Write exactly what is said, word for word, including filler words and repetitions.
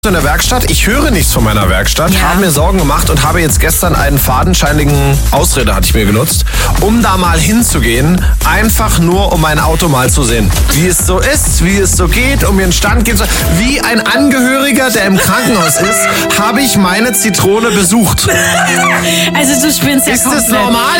in der Werkstatt. Ich höre nichts von meiner Werkstatt, Ja. habe mir Sorgen gemacht und habe jetzt gestern einen fadenscheinigen Ausrede, hatte ich mir genutzt, um da mal hinzugehen, einfach nur um mein Auto mal zu sehen. Wie es so ist, wie es so geht, um mir einen Stand geben zu. Wie ein Angehöriger, der im Krankenhaus ist, habe ich meine Zitrone besucht. Also du spinnst ja Ist das komplett. normal